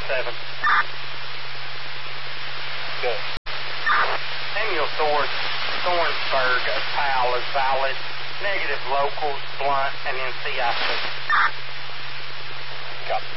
07. Good. Samuel Thornsberg of Powell is valid. Negative locals, blunt, and NCIC. Copy.